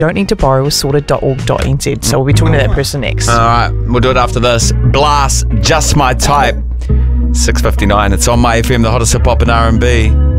don't need to borrow is sorted.org.nz. So we'll be talking to that person next. All right, we'll do it after this. Blast, Just My Type. 6:59. It's on My FM, the hottest hip hop and R&B.